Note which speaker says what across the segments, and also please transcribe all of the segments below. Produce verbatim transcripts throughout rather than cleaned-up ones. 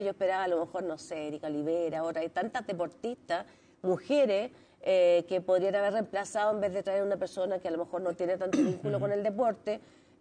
Speaker 1: Yo esperaba a lo mejor, no sé, Erika Olivera, ahora hay tantas deportistas, mujeres, eh, que podrían haber reemplazado en vez de traer una persona que a lo mejor no tiene tanto vínculo con el deporte.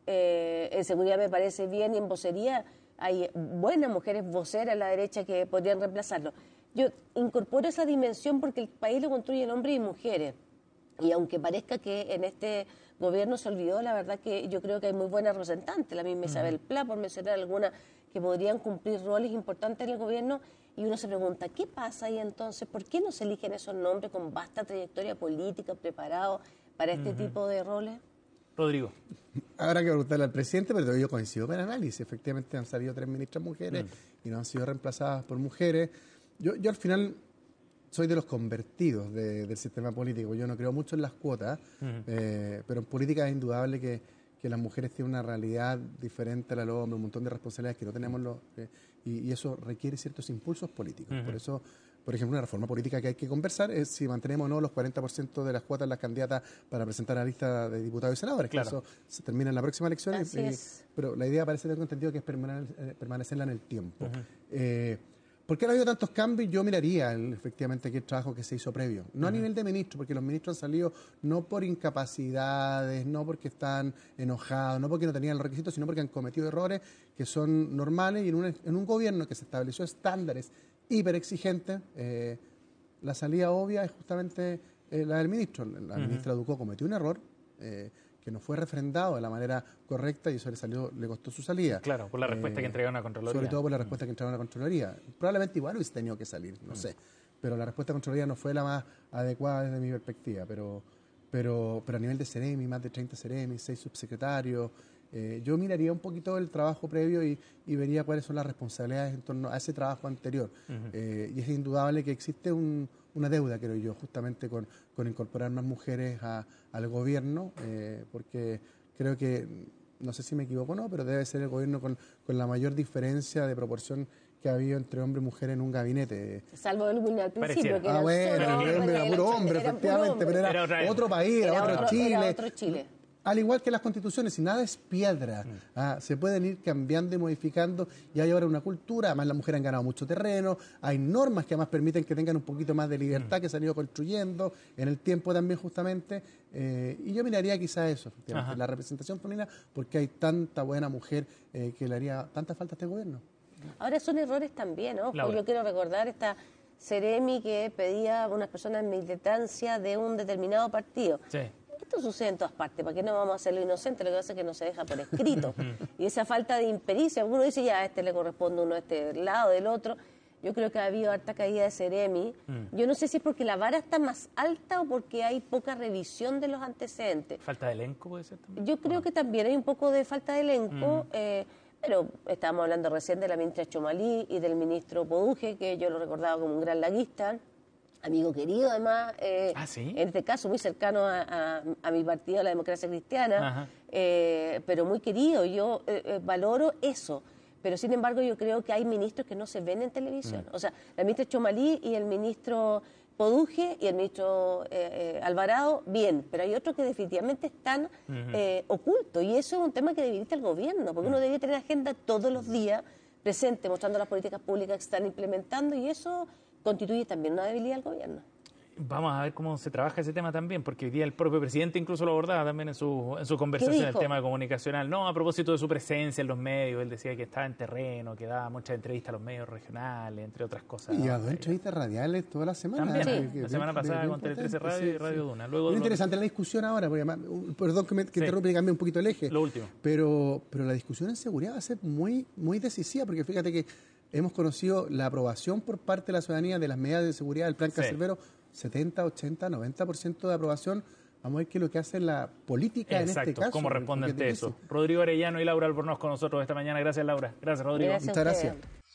Speaker 1: Eh, en seguridad me parece bien y en vocería hay buenas mujeres voceras a la derecha que podrían reemplazarlo. Yo incorporo esa dimensión porque el país lo construyen hombres y mujeres. Y aunque parezca que en este gobierno se olvidó, la verdad que yo creo que hay muy buenas representantes, la misma Isabel Pla, por mencionar algunas, que podrían cumplir roles importantes en el gobierno, y uno se pregunta, ¿qué pasa ahí entonces? ¿Por qué no se eligen esos nombres con vasta trayectoria política, preparados para este uh-huh. tipo de roles?
Speaker 2: Rodrigo.
Speaker 3: Habrá que preguntarle al presidente, pero yo coincido con el análisis. Efectivamente han salido tres ministras mujeres mm. y no han sido reemplazadas por mujeres. Yo, yo al final soy de los convertidos de, del sistema político. Yo no creo mucho en las cuotas, uh-huh. eh, pero en política es indudable que, que las mujeres tienen una realidad diferente a la de los hombres, un montón de responsabilidades que no tenemos los, eh, y, y eso requiere ciertos impulsos políticos. Uh-huh. Por eso, por ejemplo, una reforma política que hay que conversar es si mantenemos o no los cuarenta por ciento de las cuotas las candidatas para presentar a la lista de diputados y senadores, claro. que eso se termina en la próxima elección, eh, pero la idea parece, tengo entendido, que es permanecer, permanecerla en el tiempo. Uh-huh. eh, ¿Por qué no ha habido tantos cambios? Yo miraría el, efectivamente aquel trabajo que se hizo previo. No uh-huh. a nivel de ministro, porque los ministros han salido no por incapacidades, no porque están enojados, no porque no tenían los requisitos, sino porque han cometido errores que son normales, y en un, en un gobierno que se estableció estándares hiper exigentes, eh, la salida obvia es justamente eh, la del ministro. La uh-huh. ministra Ducó cometió un error eh, que no fue refrendado de la manera correcta y eso le salió, le costó su salida.
Speaker 2: Claro, por la respuesta eh, que entregaron a la Contraloría.
Speaker 3: Sobre todo por la respuesta que entregaron a la Contraloría. Probablemente igual hubiese tenido que salir, no mm. sé. Pero la respuesta de la Contraloría no fue la más adecuada desde mi perspectiva. Pero, pero, pero a nivel de Ceremi, más de treinta Ceremi, seis subsecretarios, eh, yo miraría un poquito el trabajo previo y, y vería cuáles son las responsabilidades en torno a ese trabajo anterior. Uh-huh. Eh, y es indudable que existe un, una deuda, creo yo, justamente con, con incorporar más mujeres a, al gobierno, eh, porque creo que, no sé si me equivoco o no, pero debe ser el gobierno con, con la mayor diferencia de proporción que ha habido entre hombre y mujer en un gabinete.
Speaker 1: Salvo el al principio, que
Speaker 3: ah,
Speaker 1: era
Speaker 3: bueno,
Speaker 1: solo,
Speaker 3: era, era puro hombre, era efectivamente,
Speaker 1: puro hombre.
Speaker 3: pero era,
Speaker 2: era
Speaker 3: otro país, era,
Speaker 1: era
Speaker 3: otro,
Speaker 1: otro
Speaker 3: Chile.
Speaker 1: Era otro Chile.
Speaker 3: Al igual que las constituciones, y nada es piedra, mm. ah, se pueden ir cambiando y modificando, y hay ahora una cultura, además las mujeres han ganado mucho terreno, hay normas que además permiten que tengan un poquito más de libertad, mm. que se han ido construyendo en el tiempo también justamente, eh, y yo miraría quizás eso, efectivamente, la representación femenina, porque hay tanta buena mujer eh, que le haría tanta falta a este gobierno.
Speaker 1: Ahora son errores también, ¿no? Pues yo quiero recordar esta Ceremi que pedía a unas personas militancia de un determinado partido.
Speaker 2: Sí.
Speaker 1: Esto sucede en todas partes, ¿para qué no vamos a hacerlo inocente? Lo que pasa es que no se deja por escrito. Y esa falta de impericia, uno dice ya, a este le corresponde uno a este lado, del otro. Yo creo que ha habido harta caída de Ceremi. Mm. Yo no sé si es porque la vara está más alta o porque hay poca revisión de los antecedentes.
Speaker 2: ¿Falta de elenco puede ser también?
Speaker 1: Yo creo que también hay un poco de falta de elenco, mm. eh, pero estábamos hablando recién de la ministra Chomalí y del ministro Poduje, que yo lo recordaba como un gran laguista. Amigo querido, además, eh,
Speaker 2: ¿Ah, sí?
Speaker 1: en este caso muy cercano a, a, a mi partido, la Democracia Cristiana, eh, pero muy querido. Yo eh, eh, valoro eso, pero sin embargo yo creo que hay ministros que no se ven en televisión. Mm. O sea, la ministra Chomalí y el ministro Poduje y el ministro eh, eh, Alvarado, bien, pero hay otros que definitivamente están uh-huh. eh, ocultos, y eso es un tema que debilita el gobierno, porque uh-huh. uno debería tener agenda todos los días presente, mostrando las políticas públicas que están implementando, y eso constituye también una debilidad del gobierno.
Speaker 2: Vamos a ver cómo se trabaja ese tema también, porque hoy día el propio presidente incluso lo abordaba también en su, en su conversación, el tema comunicacional. No, a propósito de su presencia en los medios, él decía que estaba en terreno, que daba muchas entrevistas a los medios regionales, entre otras cosas.
Speaker 3: Y a dos entrevistas radiales toda la semana.
Speaker 2: También,
Speaker 3: sí.
Speaker 2: la
Speaker 3: que,
Speaker 2: semana pasada con Tele trece Radio sí, y Radio
Speaker 3: sí.
Speaker 2: Duna. Luego,
Speaker 3: es interesante la discusión ahora, porque además, perdón que me que sí. interrumpa y cambie un poquito el eje.
Speaker 2: Lo último.
Speaker 3: Pero, pero la discusión en seguridad va a ser muy, muy decisiva, porque fíjate que hemos conocido la aprobación por parte de la ciudadanía de las medidas de seguridad del Plan Cancerbero, sí. setenta, ochenta, noventa por ciento de aprobación. Vamos a ver qué es lo que hace la política.
Speaker 2: Exacto,
Speaker 3: en este caso.
Speaker 2: cómo responde ante eso. Rodrigo Arellano y Laura Albornoz con nosotros esta mañana. Gracias, Laura. Gracias, Rodrigo.
Speaker 1: Gracias.
Speaker 3: Muchas gracias.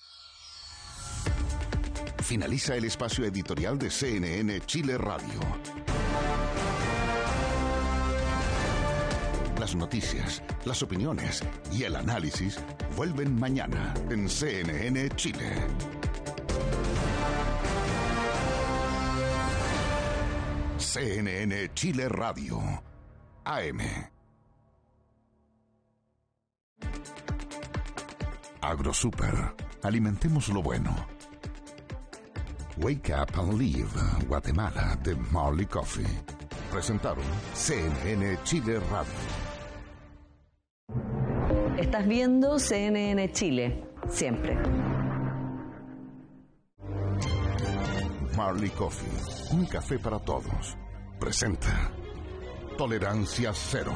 Speaker 4: Finaliza el espacio editorial de C N N Chile Radio. Las noticias, las opiniones y el análisis vuelven mañana en C N N Chile. C N N Chile Radio, A M. AgroSuper, Alimentemos lo bueno. Wake Up and Live, Guatemala, de Marley Coffee. Presentaron C N N Chile Radio.
Speaker 5: Estás viendo C N N Chile, siempre.
Speaker 4: Marley Coffee, un café para todos. Presenta Tolerancia Cero.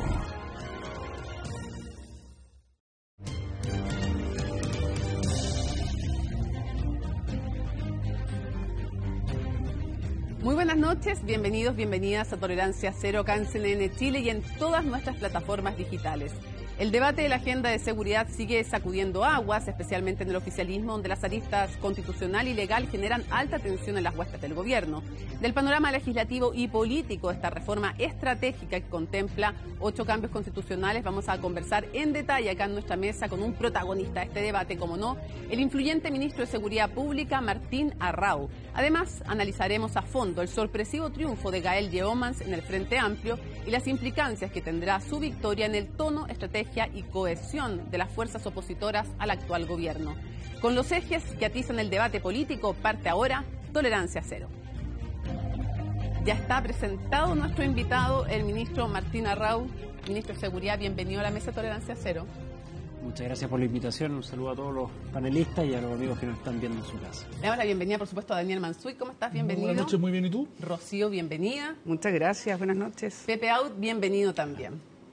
Speaker 6: Muy buenas noches, bienvenidos, bienvenidas a Tolerancia Cero acá en C N N Chile y en todas nuestras plataformas digitales. El debate de la agenda de seguridad sigue sacudiendo aguas, especialmente en el oficialismo, donde las aristas constitucional y legal generan alta tensión en las huestes del gobierno. Del panorama legislativo y político de esta reforma estratégica que contempla ocho cambios constitucionales, vamos a conversar en detalle acá en nuestra mesa con un protagonista de este debate, como no, el influyente ministro de Seguridad Pública, Martín Arrau. Además, analizaremos a fondo el sorpresivo triunfo de Gael Yeomans en el Frente Amplio y las implicancias que tendrá su victoria en el tono, estrategia y cohesión de las fuerzas opositoras al actual gobierno. Con los ejes que atizan el debate político, parte ahora Tolerancia Cero. Ya está presentado nuestro invitado, el ministro Martín Arrau, ministro de Seguridad. Bienvenido a la mesa de Tolerancia Cero.
Speaker 7: Muchas gracias por la invitación. Un saludo a todos los panelistas y a los amigos que nos están viendo en su casa.
Speaker 6: Le damos la bienvenida, por supuesto, a Daniel Mansuy. ¿Cómo estás? Bienvenido.
Speaker 8: Buenas noches, muy bien. ¿Y tú?
Speaker 6: Rocío, bienvenida.
Speaker 9: Muchas gracias, buenas noches.
Speaker 6: Pepe Out, bienvenido también.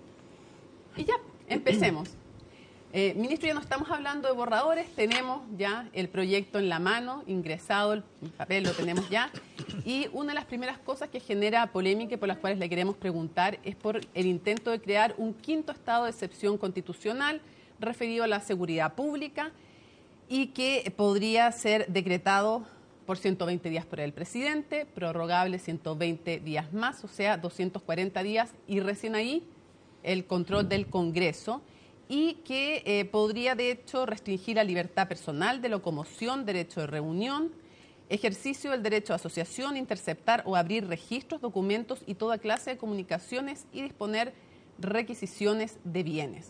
Speaker 6: Y ya, empecemos. Eh, ministro, ya no estamos hablando de borradores, tenemos ya el proyecto en la mano, ingresado, el papel lo tenemos ya. Y una de las primeras cosas que genera polémica y por las cuales le queremos preguntar es por el intento de crear un quinto estado de excepción constitucional referido a la seguridad pública y que podría ser decretado por ciento veinte días por el presidente, prorrogable ciento veinte días más, o sea, doscientos cuarenta días, y recién ahí el control del Congreso, y que eh, podría, de hecho, restringir la libertad personal de locomoción, derecho de reunión, ejercicio del derecho de asociación, interceptar o abrir registros, documentos y toda clase de comunicaciones y disponer requisiciones de bienes.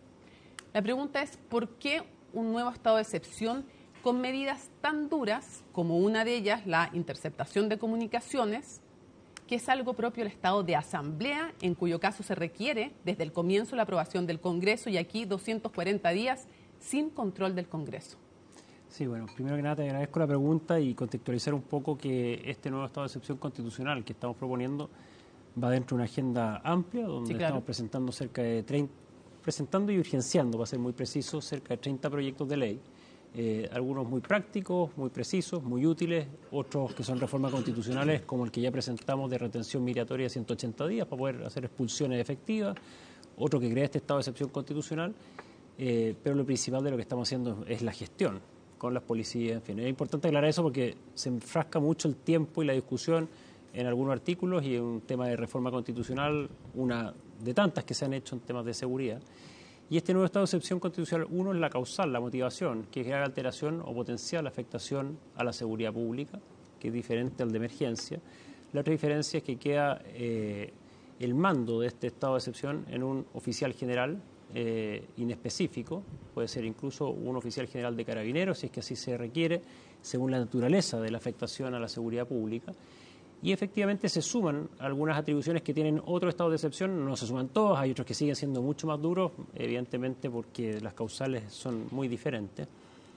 Speaker 6: La pregunta es, ¿por qué un nuevo estado de excepción con medidas tan duras como una de ellas, la interceptación de comunicaciones, que es algo propio del estado de asamblea, en cuyo caso se requiere desde el comienzo la aprobación del Congreso y aquí doscientos cuarenta días sin control del Congreso?
Speaker 7: Sí, bueno, primero que nada te agradezco la pregunta y contextualizar un poco que este nuevo estado de excepción constitucional que estamos proponiendo va dentro de una agenda amplia donde sí, claro. estamos presentando cerca de treinta, presentando y urgenciando, para ser muy preciso, cerca de treinta proyectos de ley. Eh, algunos muy prácticos, muy precisos, muy útiles, otros que son reformas constitucionales como el que ya presentamos de retención migratoria de ciento ochenta días para poder hacer expulsiones efectivas, otro que crea este estado de excepción constitucional, eh, pero lo principal de lo que estamos haciendo es la gestión con las policías. En fin, es importante aclarar eso porque se enfrasca mucho el tiempo y la discusión en algunos artículos y en un tema de reforma constitucional, una de tantas que se han hecho en temas de seguridad. Y este nuevo estado de excepción constitucional, uno es la causal, la motivación, que haga alteración o potencial afectación a la seguridad pública, que es diferente al de emergencia. La otra diferencia es que queda eh, el mando de este estado de excepción en un oficial general eh, inespecífico, puede ser incluso un oficial general de carabineros, si es que así se requiere, según la naturaleza de la afectación a la seguridad pública. Y efectivamente se suman algunas atribuciones que tienen otro estado de excepción, no se suman todas, hay otros que siguen siendo mucho más duros, evidentemente porque las causales son muy diferentes.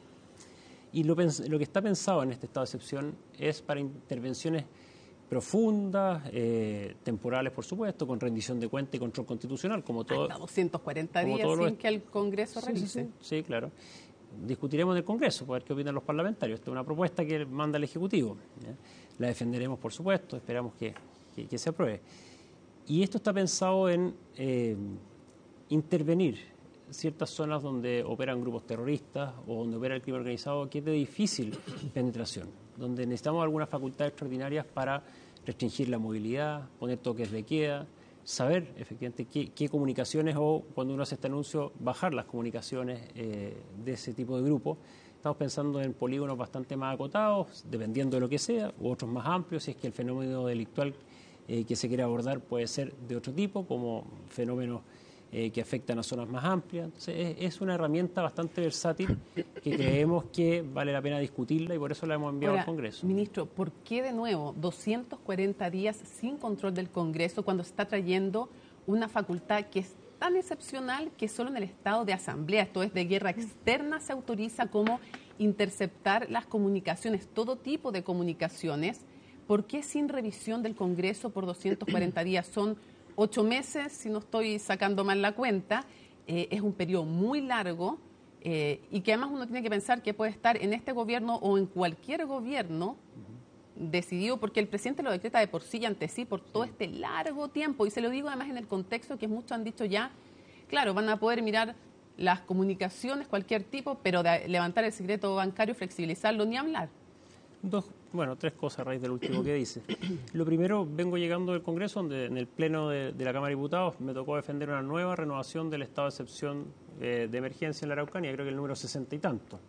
Speaker 7: Y lo, lo que está pensado en este estado de excepción es para intervenciones profundas, eh, temporales por supuesto, con rendición de cuenta y control constitucional, como todo.
Speaker 6: Hasta doscientos cuarenta días sin es... que el Congreso revise.
Speaker 7: Sí, sí, sí, sí, claro. Discutiremos en el Congreso, para ver qué opinan los parlamentarios. Esta es una propuesta que manda el Ejecutivo, ¿ya? La defenderemos, por supuesto, esperamos que, que, que se apruebe. Y esto está pensado en eh, intervenir ciertas zonas donde operan grupos terroristas o donde opera el crimen organizado, que es de difícil penetración, donde necesitamos algunas facultades extraordinarias para restringir la movilidad, poner toques de queda, saber efectivamente qué, qué comunicaciones o, cuando uno hace este anuncio, bajar las comunicaciones eh, de ese tipo de grupos. Estamos pensando en polígonos bastante más acotados, dependiendo de lo que sea, u otros más amplios, si es que el fenómeno delictual eh, que se quiere abordar puede ser de otro tipo, como fenómenos eh, que afectan a zonas más amplias. Entonces, es, es una herramienta bastante versátil que creemos que vale la pena discutirla y por eso la hemos enviado
Speaker 6: Ahora,
Speaker 7: al Congreso.
Speaker 6: Ministro, ¿por qué de nuevo doscientos cuarenta días sin control del Congreso cuando se está trayendo una facultad que es tan excepcional que solo en el estado de asamblea, esto es de guerra externa, se autoriza como interceptar las comunicaciones, todo tipo de comunicaciones? ¿Por qué sin revisión del Congreso por doscientos cuarenta días? Son ocho meses, si no estoy sacando mal la cuenta, eh, es un periodo muy largo eh, y que además uno tiene que pensar que puede estar en este gobierno o en cualquier gobierno decidido, porque el presidente lo decreta de por sí y ante sí por todo este largo tiempo. Y se lo digo además en el contexto que muchos han dicho ya, claro, van a poder mirar las comunicaciones, cualquier tipo, pero de levantar el secreto bancario, flexibilizarlo, ni hablar.
Speaker 7: Dos, bueno, tres cosas a raíz del último que dice. Lo primero, vengo llegando del Congreso, donde en el Pleno de, de la Cámara de Diputados me tocó defender una nueva renovación del estado de excepción eh, de emergencia en la Araucanía, creo que el número sesenta y tanto.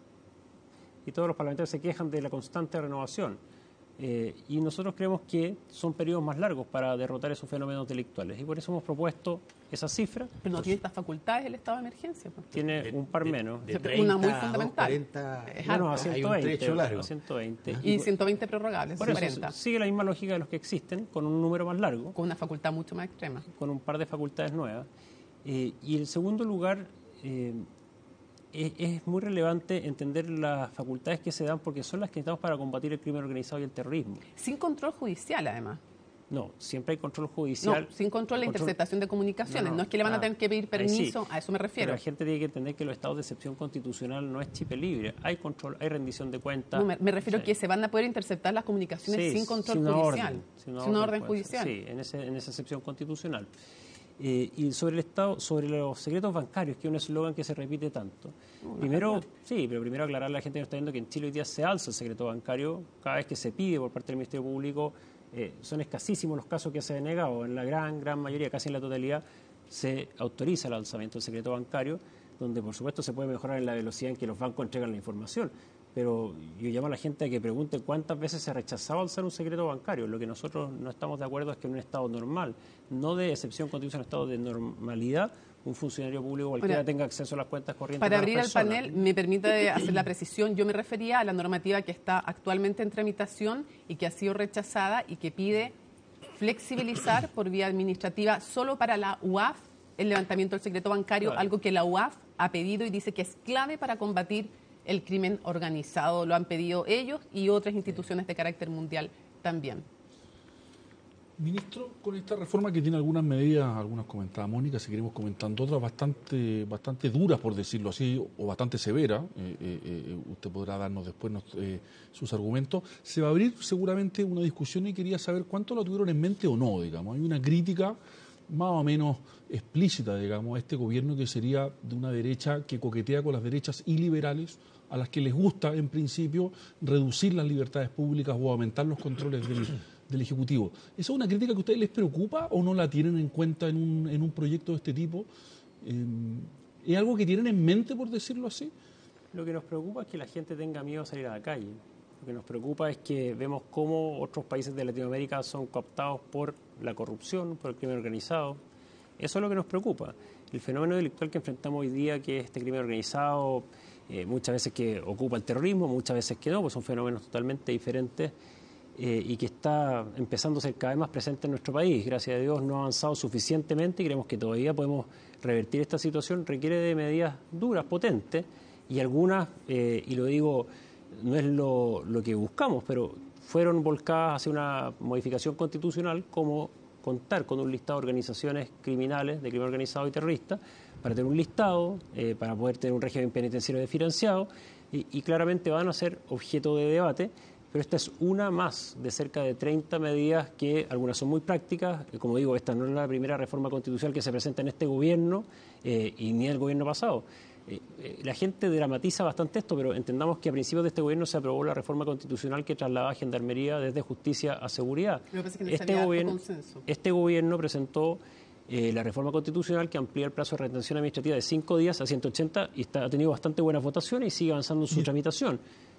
Speaker 7: Y todos los parlamentarios se quejan de la constante renovación. Eh, y nosotros creemos que son periodos más largos para derrotar esos fenómenos delictuales y por eso hemos propuesto esa cifra.
Speaker 6: Pero no tiene estas facultades el estado de emergencia. Pues.
Speaker 7: Tiene de, un par
Speaker 8: de,
Speaker 7: menos.
Speaker 8: De treinta,
Speaker 6: una muy fundamental.
Speaker 8: cuarenta,
Speaker 7: bueno, a ciento veinte,
Speaker 8: hay un trecho largo.
Speaker 7: A ciento veinte.
Speaker 6: ¿Ah? Y ciento veinte prorrogables.
Speaker 7: Por eso cuarenta. Sigue la misma lógica de los que existen, con un número más largo.
Speaker 6: Con una facultad mucho más extrema.
Speaker 7: Con un par de facultades nuevas. Eh, y en segundo lugar, eh, es, es muy relevante entender las facultades que se dan porque son las que necesitamos para combatir el crimen organizado y el terrorismo.
Speaker 6: Sin control judicial, además.
Speaker 7: No, siempre hay control judicial.
Speaker 6: No, sin control de interceptación de comunicaciones. No, no. no es que le van
Speaker 7: ah,
Speaker 6: a tener que pedir permiso, sí. A eso me refiero.
Speaker 7: Pero la gente tiene que entender que los estados de excepción constitucional no es chipe libre. Hay control, hay rendición de cuentas.
Speaker 6: No, me, me refiero a sí. que se van a poder interceptar las comunicaciones
Speaker 7: sí,
Speaker 6: sin control
Speaker 7: sin
Speaker 6: judicial.
Speaker 7: Orden, sin una
Speaker 6: sin una
Speaker 7: orden,
Speaker 6: orden judicial.
Speaker 7: Sí, en, ese, en esa excepción constitucional. Eh, y sobre el Estado, sobre los secretos bancarios, que es un eslogan que se repite tanto. No, primero, sí, pero primero aclararle a la gente que nos está viendo que en Chile hoy día se alza el secreto bancario cada vez que se pide por parte del Ministerio Público. Eh, son escasísimos los casos que se han negado. En la gran, gran mayoría, casi en la totalidad, se autoriza el alzamiento del secreto bancario, donde por supuesto se puede mejorar en la velocidad en que los bancos entregan la información. Pero yo llamo a la gente a que pregunte cuántas veces se ha rechazado alzar un secreto bancario. Lo que nosotros no estamos de acuerdo es que en un estado normal, no de excepción constitucional, en un estado de normalidad, un funcionario público cualquiera Ahora, tenga acceso a las cuentas corrientes.
Speaker 6: Para
Speaker 7: de
Speaker 6: abrir
Speaker 7: las
Speaker 6: el panel, me permite hacer la precisión. Yo me refería a la normativa que está actualmente en tramitación y que ha sido rechazada y que pide flexibilizar por vía administrativa solo para la U A F el levantamiento del secreto bancario, claro. Algo que la U A F ha pedido y dice que es clave para combatir el crimen organizado. Lo han pedido ellos y otras instituciones de carácter mundial también.
Speaker 10: Ministro, con esta reforma que tiene algunas medidas, algunas comentaba Mónica, seguiremos comentando otras bastante bastante duras, por decirlo así, o bastante severas, eh, eh, usted podrá darnos después eh, sus argumentos, se va a abrir seguramente una discusión y quería saber cuánto lo tuvieron en mente o no, digamos. Hay una crítica más o menos explícita, digamos, a este gobierno que sería de una derecha que coquetea con las derechas iliberales, a las que les gusta, en principio, reducir las libertades públicas o aumentar los controles del, del Ejecutivo. ¿Esa es una crítica que a ustedes les preocupa o no la tienen en cuenta en un, en un proyecto de este tipo? Eh, ¿Es algo que tienen en mente, por decirlo así?
Speaker 7: Lo que nos preocupa es que la gente tenga miedo a salir a la calle. Lo que nos preocupa es que vemos cómo otros países de Latinoamérica son cooptados por la corrupción, por el crimen organizado. Eso es lo que nos preocupa. El fenómeno delictual que enfrentamos hoy día, que es este crimen organizado, eh, muchas veces que ocupa el terrorismo, muchas veces que no, pues son fenómenos totalmente diferentes eh, y que está empezando a ser cada vez más presente en nuestro país. Gracias a Dios no ha avanzado suficientemente y creemos que todavía podemos revertir esta situación. Requiere de medidas duras, potentes, y algunas, eh, y lo digo, no es lo, lo que buscamos, pero fueron volcadas hacia una modificación constitucional, como contar con un listado de organizaciones criminales, de crimen organizado y terrorista, para tener un listado, eh, para poder tener un régimen penitenciario diferenciado, y, y claramente van a ser objeto de debate, pero esta es una más de cerca de treinta medidas que algunas son muy prácticas. Como digo, esta no es la primera reforma constitucional que se presenta en este gobierno eh, y ni en el gobierno pasado. Eh, eh, la gente dramatiza bastante esto, pero entendamos que a principios de este gobierno se aprobó la reforma constitucional que trasladaba a Gendarmería desde Justicia a Seguridad.
Speaker 6: Que no
Speaker 7: este, gobierno, este gobierno presentó eh, la reforma constitucional que amplía el plazo de retención administrativa de cinco días a ciento ochenta y está, ha tenido bastante buenas votaciones y sigue avanzando en su tramitación.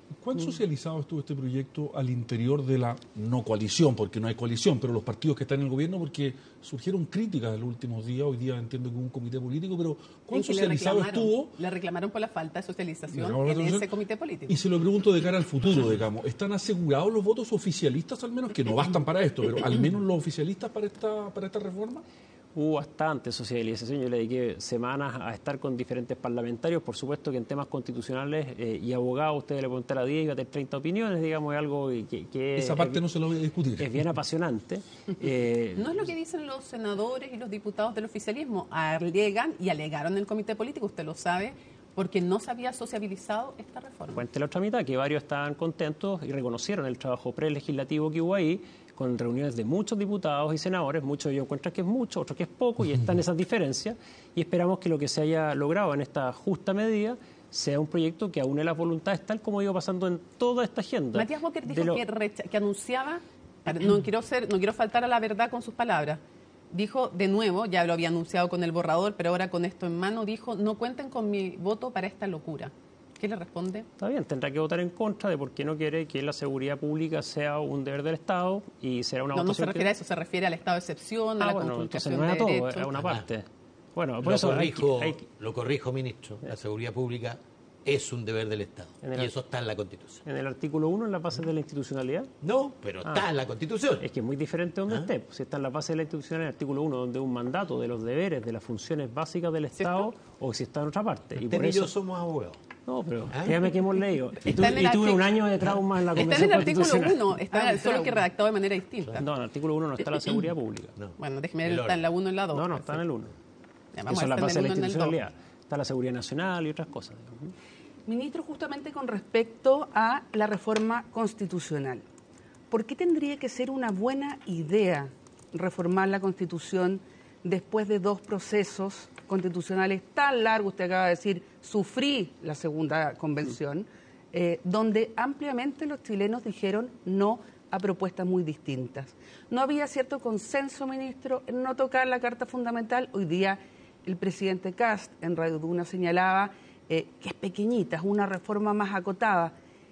Speaker 10: ¿Cuán socializado estuvo este proyecto al interior de la no coalición? Porque no hay coalición, pero los partidos que están en el gobierno, porque surgieron críticas en los últimos días. Hoy día entiendo que hubo un comité político, pero ¿cuán socializado
Speaker 6: le
Speaker 10: estuvo?
Speaker 6: Le reclamaron por la falta de socialización en ese comité político.
Speaker 10: Y se lo pregunto de cara al futuro, digamos, ¿están asegurados los votos oficialistas al menos? Que no bastan para esto, pero al menos los oficialistas para esta, para esta reforma.
Speaker 7: Hubo bastante socialización, yo le dediqué semanas a estar con diferentes parlamentarios, por supuesto que en temas constitucionales eh, y abogados, ustedes le preguntan a diez y va a tener treinta opiniones, digamos, es algo que, que
Speaker 10: Esa
Speaker 7: es,
Speaker 10: parte
Speaker 7: es,
Speaker 10: no se lo voy a discutir.
Speaker 7: Es bien apasionante.
Speaker 6: Eh, no es lo que dicen los senadores y los diputados del oficialismo, alegan y alegaron en el comité político, usted lo sabe, porque no se había sociabilizado esta reforma.
Speaker 7: Cuente la otra mitad, que varios estaban contentos y reconocieron el trabajo prelegislativo que hubo ahí, con reuniones de muchos diputados y senadores, muchos de ellos encuentran que es mucho, otros que es poco, y están esas diferencias, y esperamos que lo que se haya logrado en esta justa medida sea un proyecto que aúne las voluntades, tal como iba pasando en toda esta agenda.
Speaker 6: Matías Walker dijo lo... que, recha... que anunciaba, no quiero, ser, no quiero faltar a la verdad con sus palabras, dijo de nuevo, ya lo había anunciado con el borrador, pero ahora con esto en mano, dijo, no cuenten con mi voto para esta locura. ¿Qué le responde?
Speaker 7: Está bien, tendrá que votar en contra de por qué no quiere que la seguridad pública sea un deber del Estado y será una
Speaker 6: no,
Speaker 7: votación...
Speaker 6: No, no se refiere
Speaker 7: que...
Speaker 6: a eso, se refiere al estado de excepción,
Speaker 7: ah,
Speaker 6: a la
Speaker 7: bueno,
Speaker 6: conculcación
Speaker 7: entonces no
Speaker 6: de
Speaker 7: era todo,
Speaker 6: derechos.
Speaker 7: era una parte. Bueno, por
Speaker 8: lo,
Speaker 7: eso
Speaker 8: corrijo,
Speaker 7: hay que, hay...
Speaker 8: lo corrijo, ministro, la seguridad pública es un deber del Estado y eso está en la Constitución.
Speaker 7: ¿En el artículo uno, en las bases de la institucionalidad?
Speaker 8: No, pero ah, está en la Constitución.
Speaker 7: Es que es muy diferente donde ¿Ah? esté. Si está en la base de la institucionalidad, en el artículo uno, donde un mandato de los deberes, de las funciones básicas del Estado, ¿sí o si está en otra parte.
Speaker 8: Usted y, por y eso... yo somos abogados.
Speaker 7: No, pero ¿Ah? créame que hemos leído. Y, tu,
Speaker 6: y
Speaker 7: tuve un año de trauma en la Convención Constitucional.
Speaker 6: Está en el artículo uno, está ah, solo que redactado de manera distinta.
Speaker 7: No, en el artículo uno no está la seguridad pública.
Speaker 6: No. Bueno, déjeme ver, está en la uno y en la dos.
Speaker 7: No, no, está en el uno.
Speaker 6: Ya,
Speaker 7: eso es la base de la institucionalidad. Está la seguridad nacional y otras cosas.
Speaker 9: Ministro, justamente con respecto a la reforma constitucional, ¿por qué tendría que ser una buena idea reformar la Constitución después de dos procesos constitucionales tan largos? Usted acaba de decir, sufrí la segunda convención, eh, donde ampliamente los chilenos dijeron no a propuestas muy distintas. No había cierto consenso, ministro, en no tocar la Carta Fundamental. Hoy día el presidente Kast en Radio Duna señalaba eh, que es pequeñita, es una reforma más acotada.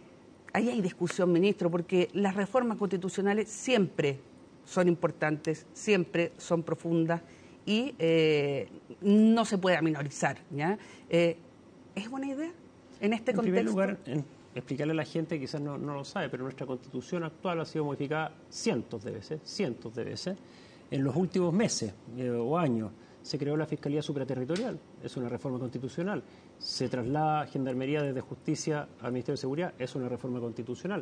Speaker 9: Ahí hay discusión, ministro, porque las reformas constitucionales siempre son importantes, siempre son profundas y eh, no se puede aminorizar, ¿ya? Eh, ¿Es buena idea en este
Speaker 7: en
Speaker 9: contexto?
Speaker 7: En primer lugar, en explicarle a la gente, quizás no, no lo sabe, pero nuestra Constitución actual ha sido modificada cientos de veces, cientos de veces. En los últimos meses eh, o años se creó la Fiscalía Supraterritorial, es una reforma constitucional. Se traslada Gendarmería desde Justicia al Ministerio de Seguridad, es una reforma constitucional.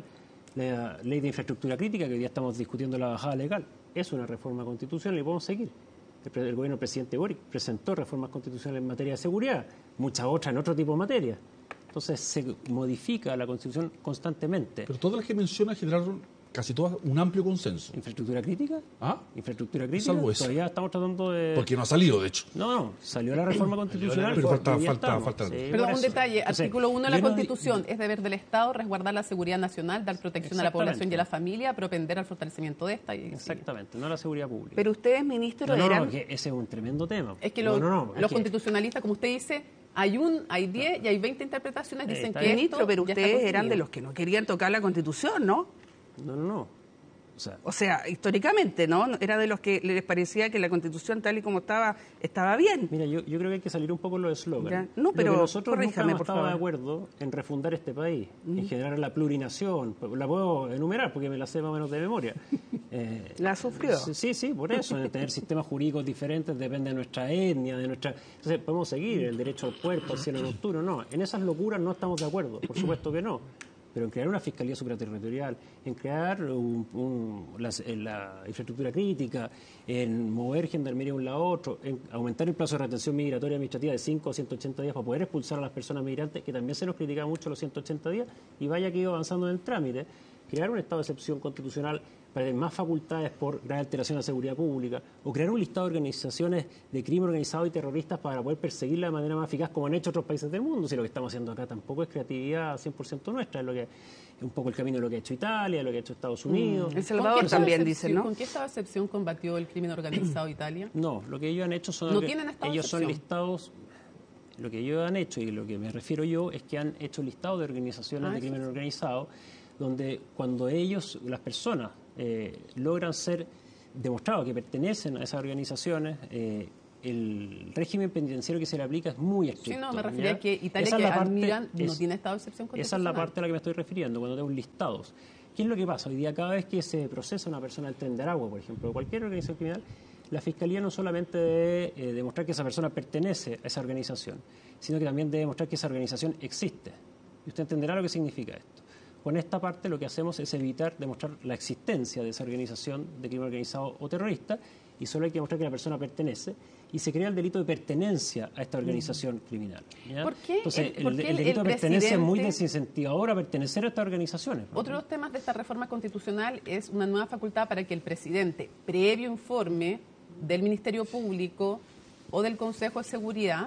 Speaker 7: La Ley de Infraestructura Crítica, que hoy día estamos discutiendo la bajada legal, es una reforma constitucional y podemos seguir. El, el gobierno del presidente Boric presentó reformas constitucionales en materia de seguridad, muchas otras en otro tipo de materia. Entonces se modifica la Constitución constantemente.
Speaker 10: Pero todas las que menciona generaron casi todas un amplio consenso.
Speaker 7: ¿Infraestructura crítica?
Speaker 10: ¿Ah?
Speaker 7: ¿Infraestructura crítica?
Speaker 10: Salvo eso.
Speaker 7: Todavía estamos tratando de...
Speaker 10: Porque no ha salido, de hecho.
Speaker 7: No, no, salió la reforma constitucional.
Speaker 10: Pero falta, falta, falta.
Speaker 6: Sí, Perdón, un detalle. Entonces, artículo uno de la Constitución. De... Es deber del Estado resguardar la seguridad nacional, dar protección a la población y a la familia, propender al fortalecimiento de esta. Y,
Speaker 7: Exactamente, sí. No la seguridad pública.
Speaker 9: Pero ustedes, ministro,
Speaker 7: no, no,
Speaker 9: eran...
Speaker 7: no, que ese es un tremendo tema.
Speaker 6: Es que, lo,
Speaker 7: no, no, no,
Speaker 6: los
Speaker 7: que...
Speaker 6: constitucionalistas, como usted dice, hay un, hay diez y hay veinte interpretaciones, dicen
Speaker 9: eh,
Speaker 6: que
Speaker 9: ministro,
Speaker 6: esto
Speaker 9: pero ustedes eran de los
Speaker 6: que
Speaker 9: que no querían tocar la Constitución, ¿no?
Speaker 7: No, no, no.
Speaker 9: O sea, o sea, históricamente, ¿no? Era de los que les parecía que la Constitución tal y como estaba, estaba bien.
Speaker 7: Mira, yo, yo creo que hay que salir un poco los eslóganes.
Speaker 9: No, pero
Speaker 7: lo que nosotros nunca hemos
Speaker 9: por
Speaker 7: estado
Speaker 9: favor.
Speaker 7: de acuerdo en refundar este país, mm. en generar la plurinación. La puedo enumerar porque me la sé más o menos de memoria.
Speaker 9: Eh, ¿La sufrió?
Speaker 7: Sí, sí, por eso. En tener sistemas jurídicos diferentes depende de nuestra etnia, de nuestra... Entonces, podemos seguir el derecho al cuerpo, al cielo nocturno. No, en esas locuras no estamos de acuerdo. Por supuesto que no. Pero en crear una fiscalía supraterritorial, en crear un, un, la, la infraestructura crítica, en mover gendarmería de un lado a otro, en aumentar el plazo de retención migratoria administrativa de cinco a ciento ochenta días para poder expulsar a las personas migrantes, que también se nos criticaba mucho los ciento ochenta días, y vaya que iba avanzando en el trámite. Crear un estado de excepción constitucional para tener más facultades por gran alteración de la seguridad pública, o crear un listado de organizaciones de crimen organizado y terroristas para poder perseguirla de manera más eficaz como han hecho otros países del mundo. Si lo que estamos haciendo acá tampoco es creatividad cien por ciento nuestra, es lo que es un poco el camino de lo que ha hecho Italia, lo que ha hecho Estados Unidos.
Speaker 9: Mm. El Salvador también dice, ¿no?
Speaker 6: ¿Con qué estado de excepción combatió el crimen organizado Italia?
Speaker 7: No, lo que ellos han hecho son...
Speaker 6: ¿No tienen estado
Speaker 7: ellos
Speaker 6: de excepción?
Speaker 7: Son listados... Lo que ellos han hecho, y lo que me refiero yo, es que han hecho listado de organizaciones
Speaker 6: ah,
Speaker 7: de crimen
Speaker 6: sí.
Speaker 7: organizado, donde cuando ellos, las personas, eh, logran ser demostrados que pertenecen a esas organizaciones, eh, el régimen penitenciario que se le aplica es muy estricto.
Speaker 6: Sí, no, me refería
Speaker 7: ¿ya?
Speaker 6: a que Italia,
Speaker 7: esa
Speaker 6: que
Speaker 7: es la parte,
Speaker 6: admiran,
Speaker 7: es,
Speaker 6: no tiene estado de excepción constitucional.
Speaker 7: Esa es la parte a la que me estoy refiriendo, cuando tenemos listados. ¿Qué es lo que pasa? Hoy día, cada vez que se procesa una persona del Tren de Aragua, por ejemplo, o cualquier organización criminal, la Fiscalía no solamente debe eh, demostrar que esa persona pertenece a esa organización, sino que también debe demostrar que esa organización existe. Y usted entenderá lo que significa esto. Con esta parte lo que hacemos es evitar demostrar la existencia de esa organización de crimen organizado o terrorista, y solo hay que demostrar que la persona pertenece, y se crea el delito de pertenencia a esta organización mm. criminal. ¿ya?
Speaker 6: ¿Por qué
Speaker 7: Entonces,
Speaker 6: el, ¿por
Speaker 7: el,
Speaker 6: qué
Speaker 7: el delito
Speaker 6: el
Speaker 7: de pertenencia es muy
Speaker 6: presidente...
Speaker 7: desincentivador a pertenecer a estas organizaciones. ¿no?
Speaker 6: Otro de los temas de esta reforma constitucional es una nueva facultad para que el presidente, previo informe del Ministerio Público o del Consejo de Seguridad,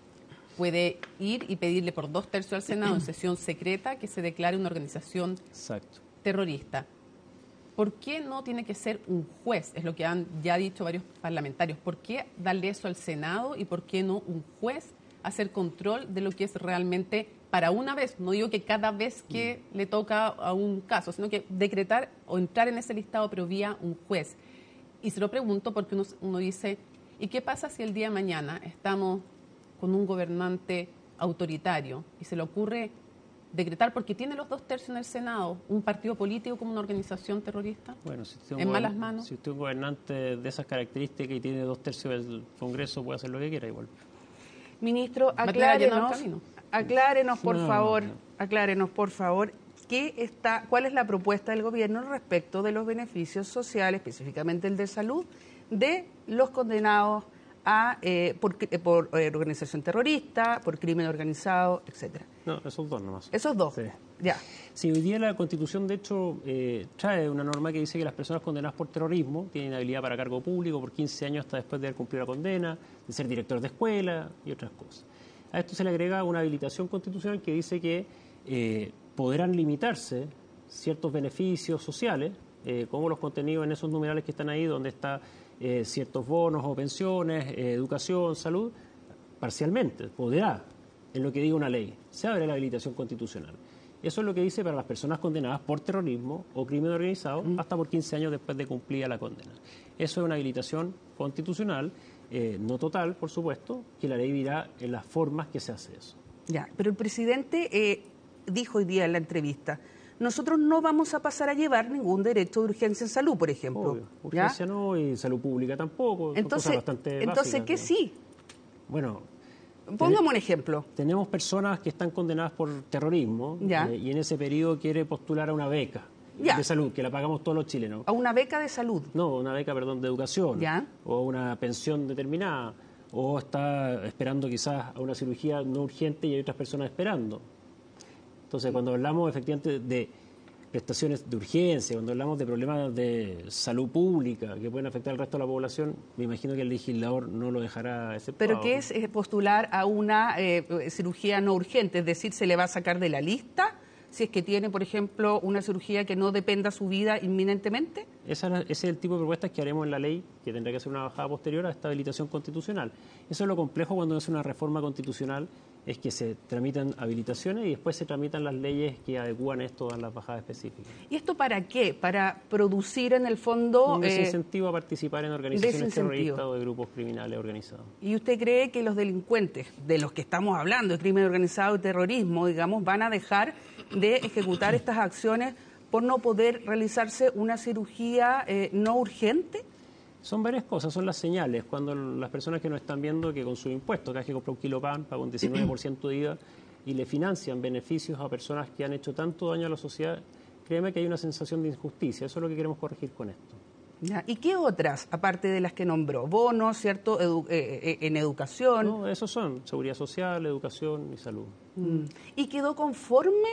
Speaker 6: puede ir y pedirle por dos tercios al Senado en sesión secreta que se declare una organización
Speaker 7: Exacto.
Speaker 6: terrorista. ¿Por qué no tiene que ser un juez? Es lo que han ya dicho varios parlamentarios. ¿Por qué darle eso al Senado y por qué no un juez hacer control de lo que es realmente para una vez? No digo que cada vez que mm. le toca a un caso, sino que decretar o entrar en ese listado, pero vía un juez. Y se lo pregunto porque uno, uno dice, ¿y qué pasa si el día de mañana estamos con un gobernante autoritario y se le ocurre decretar, porque tiene los dos tercios en el Senado, un partido político como una organización terrorista?
Speaker 7: Bueno, si usted
Speaker 6: en malas manos.
Speaker 7: Si usted es un gobernante de esas características y tiene dos tercios del Congreso, puede hacer lo que quiera igual.
Speaker 9: Ministro, aclárenos, aclárenos por no, favor, no. aclárenos por favor, ¿qué está, ¿cuál es la propuesta del gobierno respecto de los beneficios sociales, específicamente el de salud, de los condenados a, eh, por, eh, por eh, organización terrorista, por crimen organizado, etcétera?
Speaker 7: No, esos dos nomás.
Speaker 9: Esos dos,
Speaker 7: sí.
Speaker 9: ya.
Speaker 7: Sí, hoy día la Constitución, de hecho, eh, trae una norma que dice que las personas condenadas por terrorismo tienen habilidad para cargo público por quince años hasta después de haber cumplido la condena, de ser director de escuela y otras cosas. A esto se le agrega una habilitación constitucional que dice que eh, podrán limitarse ciertos beneficios sociales, eh, como los contenidos en esos numerales que están ahí, donde está eh, ciertos bonos o pensiones, eh, educación, salud, parcialmente, podrá, en lo que diga una ley, se abre la habilitación constitucional. Eso es lo que dice para las personas condenadas por terrorismo o crimen organizado mm. hasta por quince años después de cumplida la condena. Eso es una habilitación constitucional, eh, no total, por supuesto, que la ley dirá en las formas que se hace eso.
Speaker 9: Ya, pero el presidente eh, dijo hoy día en la entrevista, nosotros no vamos a pasar a llevar ningún derecho de urgencia en salud, por ejemplo.
Speaker 7: Obvio. Urgencia
Speaker 9: ¿ya?
Speaker 7: no, y salud pública tampoco.
Speaker 9: Entonces,
Speaker 7: bastante
Speaker 9: entonces
Speaker 7: básicas,
Speaker 9: ¿qué
Speaker 7: ¿no?
Speaker 9: sí?
Speaker 7: Bueno,
Speaker 9: pongamos un ejemplo.
Speaker 7: Tenemos personas que están condenadas por terrorismo eh, y en ese periodo quiere postular a una beca ya. de salud, que la pagamos todos los chilenos.
Speaker 9: ¿A una beca de salud?
Speaker 7: No, una beca, perdón, de educación.
Speaker 9: Ya.
Speaker 7: O una pensión determinada. O está esperando quizás a una cirugía no urgente y hay otras personas esperando. Entonces, cuando hablamos efectivamente de prestaciones de urgencia, cuando hablamos de problemas de salud pública que pueden afectar al resto de la población, me imagino que el legislador no lo dejará exceptuado.
Speaker 9: ¿Pero qué es postular a una eh, cirugía no urgente? Es decir, ¿se le va a sacar de la lista si es que tiene, por ejemplo, una cirugía que no dependa su vida inminentemente?
Speaker 7: Esa, ese es el tipo de propuestas que haremos en la ley, que tendrá que ser una bajada posterior a esta habilitación constitucional. Eso es lo complejo cuando es una reforma constitucional, es que se tramitan habilitaciones y después se tramitan las leyes que adecúan esto a las bajadas específicas.
Speaker 9: ¿Y esto para qué? Para producir en el fondo...
Speaker 7: Un desincentivo eh, a participar en organizaciones terroristas o de grupos criminales organizados.
Speaker 9: ¿Y usted cree que los delincuentes, de los que estamos hablando, de crimen organizado y terrorismo, digamos, van a dejar de ejecutar estas acciones por no poder realizarse una cirugía eh, no urgente?
Speaker 7: Son varias cosas, son las señales. Cuando las personas que nos están viendo que con su impuesto, cada vez que compra un kilo de pan, paga un diecinueve por ciento de I V A y le financian beneficios a personas que han hecho tanto daño a la sociedad, créeme que hay una sensación de injusticia. Eso es lo que queremos corregir con esto.
Speaker 9: Ya. ¿Y qué otras, aparte de las que nombró? Bonos, ¿cierto? Edu eh, en educación.
Speaker 7: No, esos son seguridad social, educación y salud.
Speaker 9: Mm. ¿Y quedó conforme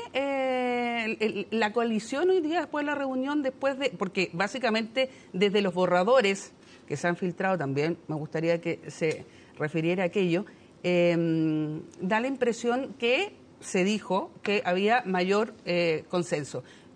Speaker 9: eh, el, el, la coalición hoy día después de la reunión? después de Porque básicamente desde los borradores que se han filtrado también, me gustaría que se refiriera a aquello, eh, da la impresión que se dijo que había mayor eh, consenso.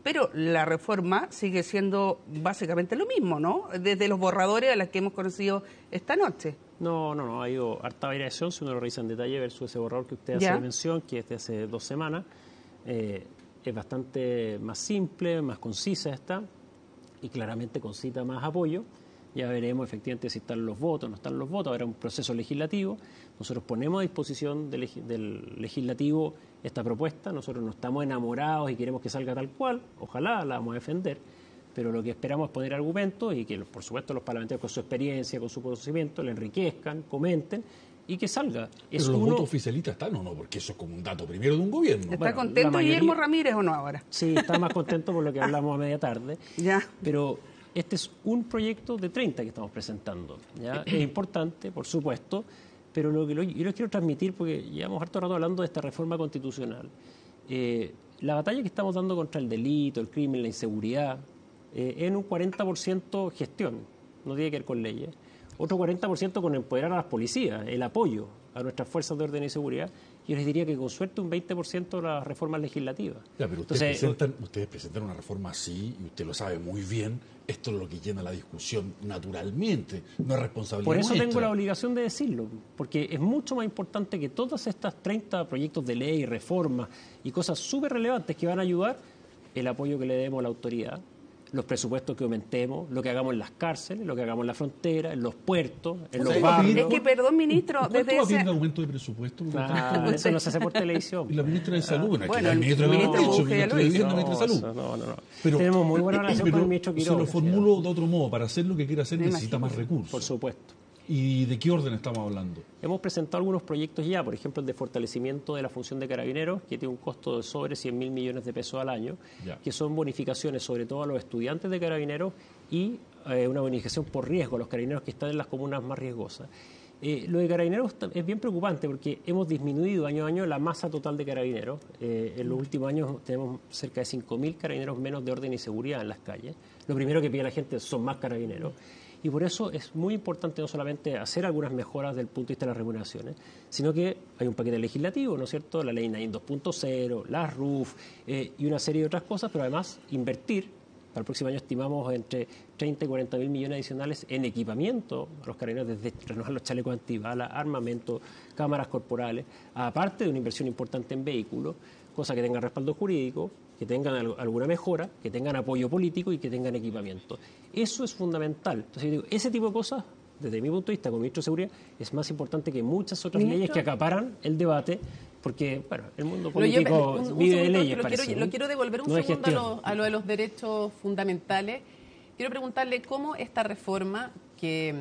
Speaker 9: pero la reforma sigue siendo básicamente lo mismo, ¿no? Desde los borradores a los que hemos conocido esta noche.
Speaker 7: No, no, no, ha ido harta variación, si uno lo revisa en detalle versus ese borrador que usted hace de mención, que es de hace dos semanas. Eh, es bastante más simple, más concisa esta, y claramente concita más apoyo. Ya veremos efectivamente si están los votos, no están los votos, habrá un proceso legislativo. Nosotros ponemos a disposición del, del legislativo esta propuesta, nosotros no estamos enamorados y queremos que salga tal cual, ojalá la vamos a defender, pero lo que esperamos es poner argumentos y que, por supuesto, los parlamentarios con su experiencia, con su conocimiento, le enriquezcan, comenten y que salga.
Speaker 10: ¿Pero los uno... votos oficialistas están o no? Porque eso es como un dato primero de un gobierno.
Speaker 9: ¿Está
Speaker 7: bueno,
Speaker 9: contento
Speaker 7: mayoría...
Speaker 9: Guillermo Ramírez o no ahora?
Speaker 7: Sí, está más contento por lo que hablamos a media tarde.
Speaker 9: Ya.
Speaker 7: Pero este es un proyecto de treinta que estamos presentando. ¿Ya? Es importante, por supuesto, pero lo que lo, yo les quiero transmitir, porque llevamos harto rato hablando de esta reforma constitucional. Eh, la batalla que estamos dando contra el delito, el crimen, la inseguridad, eh, en un cuarenta por ciento gestión, no tiene que ver con leyes. Otro cuarenta por ciento con empoderar a las policías, el apoyo a nuestras fuerzas de orden y seguridad. Yo les diría que con suerte un veinte por ciento de las reformas legislativas.
Speaker 10: Ya, pero ustedes, Entonces, presentan, ustedes presentan una reforma así, y usted lo sabe muy bien, esto es lo que llena la discusión naturalmente, no es responsabilidad
Speaker 7: Por eso
Speaker 10: nuestra.
Speaker 7: Tengo la obligación de decirlo, porque es mucho más importante que todas estas treinta proyectos de ley, reformas y cosas súper relevantes que van a ayudar, el apoyo que le demos a la autoridad, los presupuestos que aumentemos, lo que hagamos en las cárceles, lo que hagamos en la frontera, en los puertos, en los barrios.
Speaker 9: Es que, perdón, ministro,
Speaker 10: ¿Cuánto
Speaker 9: desde
Speaker 10: va a pedir
Speaker 9: ese...
Speaker 10: el aumento de presupuesto?
Speaker 7: Ah, eso no se hace por televisión.
Speaker 10: Y la ministra de Salud, bueno,
Speaker 9: bueno,
Speaker 10: aquí el ministro de
Speaker 9: ministro
Speaker 10: Vivienda, el
Speaker 9: Bujía
Speaker 10: ministro de Vivienda,
Speaker 9: lo
Speaker 10: el ministro de Salud.
Speaker 7: No, no, no.
Speaker 10: Pero,
Speaker 7: tenemos muy buena relación
Speaker 10: pero
Speaker 7: con el ministro Quiroga.
Speaker 10: Se lo formulo de otro modo, para hacer lo que quiera hacer
Speaker 9: Me
Speaker 10: necesita
Speaker 9: imagino.
Speaker 10: más recursos.
Speaker 7: Por supuesto.
Speaker 10: ¿Y de qué orden estamos hablando?
Speaker 7: Hemos presentado algunos proyectos ya, por ejemplo, el de fortalecimiento de la función de carabineros, que tiene un costo de sobre cien mil millones de pesos al año,
Speaker 10: Ya.
Speaker 7: que son bonificaciones sobre todo a los estudiantes de carabineros y eh, una bonificación por riesgo a los carabineros que están en las comunas más riesgosas. Eh, lo de carabineros es bien preocupante porque hemos disminuido año a año la masa total de carabineros. Eh, en los últimos años tenemos cerca de cinco mil carabineros menos de orden y seguridad en las calles. Lo primero que pide la gente son más carabineros. Y por eso es muy importante no solamente hacer algunas mejoras desde el punto de vista de las remuneraciones, sino que hay un paquete legislativo, ¿no es cierto? La ley NAIN dos punto cero, la R U F eh, y una serie de otras cosas, pero además invertir. Para el próximo año estimamos entre treinta y cuarenta mil millones adicionales en equipamiento a los carabineros, desde renovar los chalecos antibalas, armamento, cámaras corporales, aparte de una inversión importante en vehículos, cosa que tengan respaldo jurídico, que tengan alguna mejora, que tengan apoyo político y que tengan equipamiento. Eso es fundamental. Entonces yo digo, ese tipo de cosas, desde mi punto de vista como ministro de Seguridad, es más importante que muchas otras ¿Ministro? leyes que acaparan el debate, porque bueno, el mundo político
Speaker 6: yo, un, un
Speaker 7: vive de
Speaker 6: segundo,
Speaker 7: leyes,
Speaker 6: lo,
Speaker 7: parece,
Speaker 6: quiero,
Speaker 7: ¿no?
Speaker 6: lo quiero devolver un
Speaker 7: no
Speaker 6: segundo a lo, a lo de los derechos fundamentales. Quiero preguntarle cómo esta reforma, que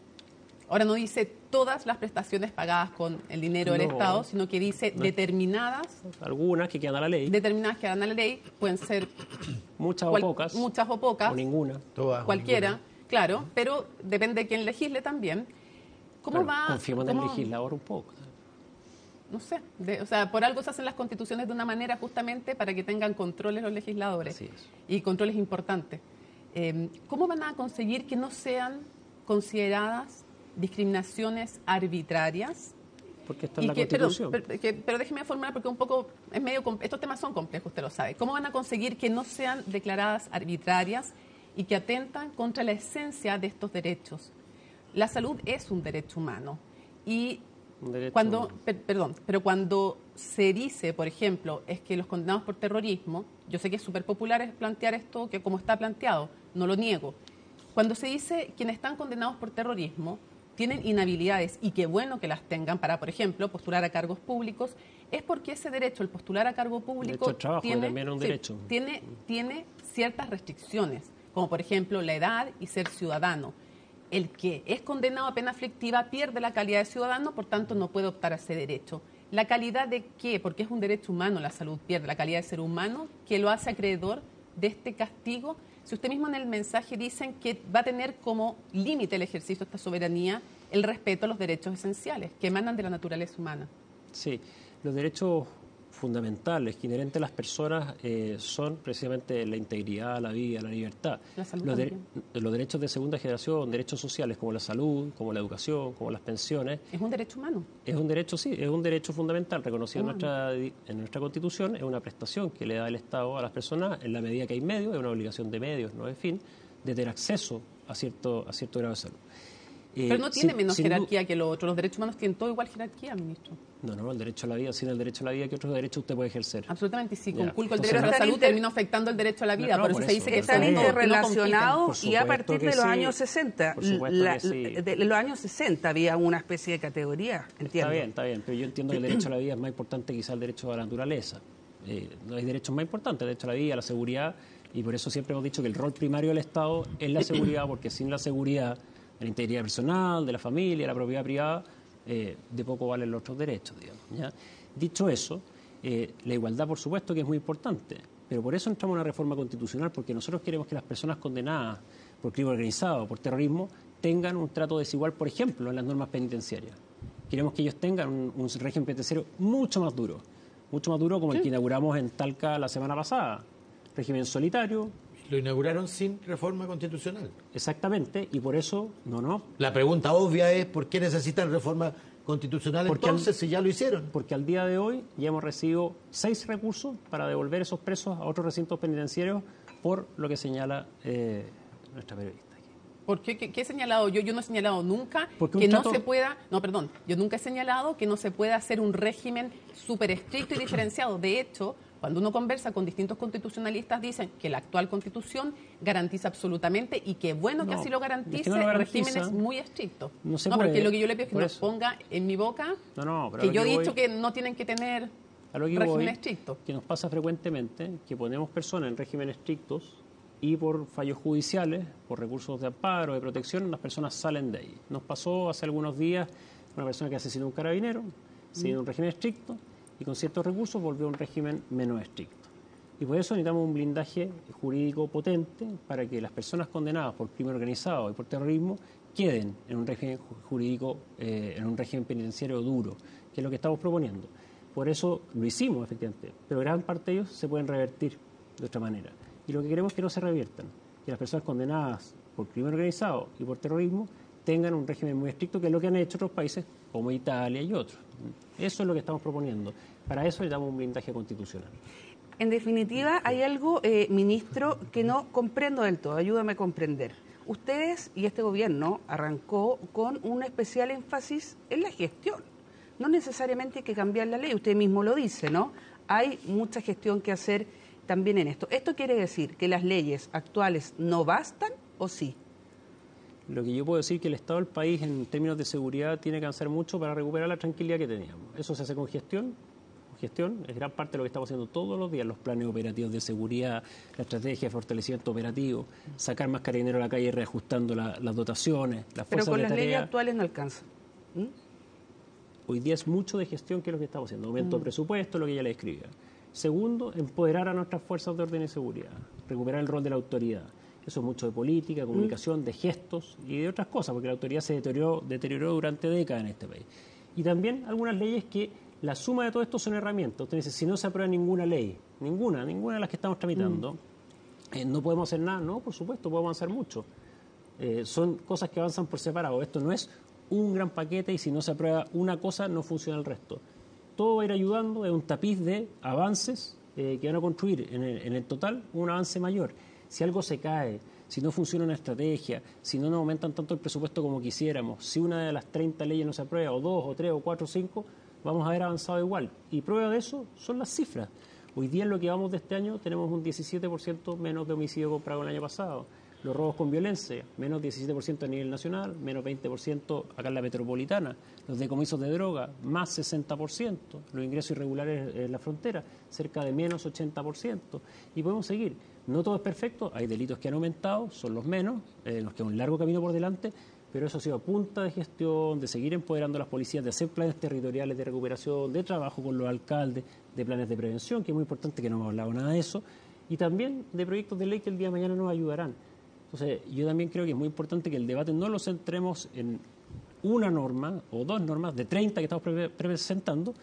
Speaker 6: ahora no dice todas las prestaciones pagadas con el dinero del
Speaker 7: No,
Speaker 6: Estado, sino que dice
Speaker 7: no.
Speaker 6: determinadas,
Speaker 7: algunas que quedan a la ley,
Speaker 6: determinadas que dan a la ley, pueden ser
Speaker 7: muchas
Speaker 6: cual-
Speaker 7: o pocas,
Speaker 6: muchas o pocas,
Speaker 7: o ninguna.
Speaker 8: Todas,
Speaker 6: cualquiera,
Speaker 8: ninguna.
Speaker 6: claro, pero depende de quién legisle también. ¿Cómo
Speaker 7: Claro,
Speaker 6: va?
Speaker 7: confiemos en el
Speaker 6: cómo-
Speaker 7: legislador un poco.
Speaker 6: No sé, de- o sea, por algo se hacen las constituciones de una manera justamente para que tengan controles los legisladores.
Speaker 7: Así es.
Speaker 6: Y controles importantes. Eh, ¿Cómo van a conseguir que no sean consideradas discriminaciones arbitrarias?
Speaker 7: Porque está en
Speaker 6: Y
Speaker 7: la
Speaker 6: que- perdón,
Speaker 7: Constitución.
Speaker 6: pero, que- pero déjeme formular porque un poco es medio com- estos temas son complejos, usted lo sabe. ¿Cómo van a conseguir que no sean declaradas arbitrarias y que atentan contra la esencia de estos derechos? La salud es un derecho humano y
Speaker 7: Un derecho-
Speaker 6: cuando, per- perdón, pero cuando se dice, por ejemplo, es que los condenados por terrorismo, yo sé que es súper popular es plantear esto que como está planteado, no lo niego. Cuando se dice quienes están condenados por terrorismo tienen inhabilidades y qué bueno que las tengan para, por ejemplo, postular a cargos públicos, es porque ese derecho, el postular a cargo público,
Speaker 7: Derecho al trabajo, que
Speaker 6: tiene,
Speaker 7: también es un
Speaker 6: sí,
Speaker 7: derecho.
Speaker 6: tiene, tiene ciertas restricciones, como por ejemplo la edad y ser ciudadano. El que es condenado a pena aflictiva pierde la calidad de ciudadano, por tanto no puede optar a ese derecho. ¿La calidad de qué? Porque es un derecho humano, la salud pierde la calidad de ser humano, que lo hace acreedor de este castigo. Si usted mismo en el mensaje dicen que va a tener como límite el ejercicio de esta soberanía el respeto a los derechos esenciales que emanan de la naturaleza humana.
Speaker 7: Sí, los derechos fundamentales que inherentes a las personas eh, son precisamente la integridad, la vida, la libertad.
Speaker 6: La salud
Speaker 7: los, de, los derechos de segunda generación, derechos sociales como la salud, como la educación, como las pensiones.
Speaker 6: ¿Es un derecho humano?
Speaker 7: Es un derecho, sí, es un derecho fundamental reconocido en nuestra, en nuestra Constitución. Es una prestación que le da el Estado a las personas en la medida que hay medios, es una obligación de medios, no de fin, de tener acceso a cierto, a cierto grado de salud.
Speaker 6: Eh, Pero no tiene sin, menos sin jerarquía que los otros. Los derechos humanos tienen todo igual jerarquía, ministro.
Speaker 7: No, no, el derecho a la vida, sin el derecho a la vida, ¿qué otros derechos usted puede ejercer?
Speaker 6: Absolutamente, sí. Conculco el derecho a la salud, inter... termino afectando el derecho a la vida. No, no, por, eso por eso se dice que
Speaker 9: están interrelacionados
Speaker 6: no
Speaker 9: y a partir de
Speaker 7: sí.
Speaker 9: los años sesenta. La,
Speaker 7: sí.
Speaker 9: De los años sesenta había una especie de categoría, entiendo.
Speaker 7: Está bien, está bien, pero yo entiendo que el derecho a la vida es más importante quizá el derecho a la naturaleza. Eh, no hay derechos más importantes, el derecho a la vida, a la seguridad, y por eso siempre hemos dicho que el rol primario del Estado es la seguridad, porque sin la seguridad, la integridad personal, de la familia, la propiedad privada, eh, de poco valen los otros derechos, digamos, ¿ya? Dicho eso, eh, la igualdad, por supuesto, que es muy importante, pero por eso entramos en una reforma constitucional, porque nosotros queremos que las personas condenadas por crimen organizado, por terrorismo, tengan un trato desigual, por ejemplo, en las normas penitenciarias. Queremos que ellos tengan un, un régimen penitenciario mucho más duro, mucho más duro como ¿Sí? el que inauguramos en Talca la semana pasada. Régimen solitario.
Speaker 8: Lo inauguraron sin reforma constitucional.
Speaker 7: Exactamente, y por eso, no, no.
Speaker 8: La pregunta obvia es, ¿por qué necesitan reforma constitucional porque entonces, al, si ya lo hicieron?
Speaker 7: Porque al día de hoy ya hemos recibido seis recursos para devolver esos presos a otros recintos penitenciarios por lo que señala eh, nuestra periodista.
Speaker 6: ¿Por qué? ¿Qué, qué he señalado yo? Yo no he señalado nunca
Speaker 7: porque
Speaker 6: que no
Speaker 7: trato...
Speaker 6: se pueda... No, perdón. Yo nunca he señalado que no se pueda hacer un régimen súper estricto y diferenciado. De hecho... Cuando uno conversa con distintos constitucionalistas, dicen que la actual Constitución garantiza absolutamente y que bueno no, que así lo garantice, es que no lo garantiza, regímenes muy estrictos.
Speaker 7: No, se
Speaker 6: no
Speaker 7: puede,
Speaker 6: porque lo que yo le pido es que
Speaker 7: no
Speaker 6: nos ponga en mi boca
Speaker 7: no, no, pero
Speaker 6: que yo
Speaker 7: que
Speaker 6: he
Speaker 7: voy,
Speaker 6: dicho que no tienen que tener
Speaker 7: a lo que
Speaker 6: régimen
Speaker 7: voy,
Speaker 6: estricto.
Speaker 7: Que nos pasa frecuentemente que ponemos personas en régimen estrictos y por fallos judiciales, por recursos de amparo, de protección, las personas salen de ahí. Nos pasó hace algunos días una persona que asesinó a un carabinero, sigue en un régimen estricto y con ciertos recursos volvió a un régimen menos estricto. Y por eso necesitamos un blindaje jurídico potente para que las personas condenadas por crimen organizado y por terrorismo queden en un régimen jurídico, eh, en un régimen penitenciario duro, que es lo que estamos proponiendo. Por eso lo hicimos, efectivamente, pero gran parte de ellos se pueden revertir de otra manera. Y lo que queremos es que no se reviertan, que las personas condenadas por crimen organizado y por terrorismo tengan un régimen muy estricto, que es lo que han hecho otros países como Italia y otros. Eso es lo que estamos proponiendo. Para eso le damos un blindaje constitucional.
Speaker 9: En definitiva, hay algo, eh, ministro, que no comprendo del todo. Ayúdame a comprender. Ustedes y este gobierno arrancó con un especial énfasis en la gestión. No necesariamente hay que cambiar la ley, usted mismo lo dice, ¿no? Hay mucha gestión que hacer también en esto. ¿Esto quiere decir que las leyes actuales no bastan o sí?
Speaker 7: Lo que yo puedo decir es que el Estado del país, en términos de seguridad, tiene que avanzar mucho para recuperar la tranquilidad que teníamos. Eso se hace con gestión. Gestión es gran parte de lo que estamos haciendo todos los días, los planes operativos de seguridad, la estrategia de fortalecimiento operativo, sacar más carabineros a la calle reajustando la, las dotaciones, las fuerzas de tarea.
Speaker 9: Pero con las leyes actuales no alcanza. ¿Mm?
Speaker 7: Hoy día es mucho de gestión que es lo que estamos haciendo, aumento mm. de presupuesto, lo que ya le escribía. Segundo, empoderar a nuestras fuerzas de orden y seguridad, recuperar el rol de la autoridad. Eso es mucho de política, comunicación, mm. de gestos y de otras cosas, porque la autoridad se deterioró, deterioró durante décadas en este país. Y también algunas leyes que la suma de todo esto son herramientas. Usted dice, si no se aprueba ninguna ley, ninguna, ninguna de las que estamos tramitando, mm. eh, no podemos hacer nada. No, por supuesto, podemos avanzar mucho. Eh, son cosas que avanzan por separado. Esto no es un gran paquete y si no se aprueba una cosa, no funciona el resto. Todo va a ir ayudando, es un tapiz de avances eh, que van a construir en el, en el total un avance mayor. Si algo se cae, si no funciona una estrategia, si no nos aumentan tanto el presupuesto como quisiéramos, si una de las treinta leyes no se aprueba, o dos, o tres, o cuatro, o cinco, vamos a haber avanzado igual. Y prueba de eso son las cifras. Hoy día en lo que vamos de este año tenemos un diecisiete por ciento menos de homicidio comparado con el año pasado. Los robos con violencia, menos diecisiete por ciento a nivel nacional, menos veinte por ciento acá en la metropolitana. Los decomisos de droga, más sesenta por ciento. Los ingresos irregulares en la frontera, cerca de menos ochenta por ciento. Y podemos seguir. No todo es perfecto, hay delitos que han aumentado, son los menos, eh, nos queda un largo camino por delante, pero eso ha sido a punta de gestión, de seguir empoderando a las policías, de hacer planes territoriales de recuperación, de trabajo con los alcaldes, de planes de prevención, que es muy importante que no hemos hablado nada de eso, y también de proyectos de ley que el día de mañana nos ayudarán. Entonces, yo también creo que es muy importante que el debate no lo centremos en una norma o dos normas de treinta que estamos pre presentando,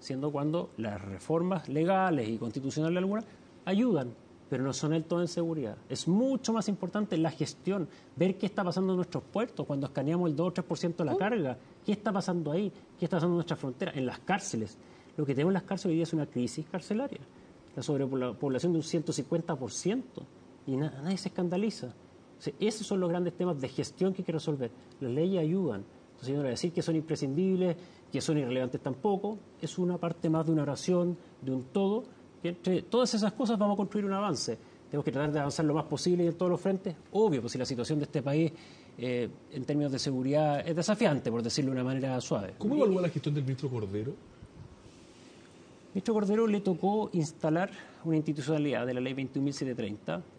Speaker 7: siendo cuando las reformas legales y constitucionales algunas ayudan, pero no son el todo en seguridad. Es mucho más importante la gestión, ver qué está pasando en nuestros puertos cuando escaneamos el dos o tres por ciento de la carga, qué está pasando ahí, qué está pasando en nuestras fronteras, en las cárceles. Lo que tenemos en las cárceles hoy día es una crisis carcelaria, la sobrepoblación de un ciento cincuenta por ciento, y na- nadie se escandaliza. O sea, esos son los grandes temas de gestión que hay que resolver. Las leyes ayudan. Entonces, yo no voy a decir que son imprescindibles, que son irrelevantes tampoco, es una parte más de una oración, de un todo, que entre todas esas cosas vamos a construir un avance. Tenemos que tratar de avanzar lo más posible en todos los frentes. Obvio, pues si la situación de este país eh, en términos de seguridad es desafiante, por decirlo de una manera suave.
Speaker 10: ¿Cómo evalúa la gestión del ministro Cordero?
Speaker 7: Ministro Cordero le tocó instalar una institucionalidad de la ley veintiún mil setecientos treinta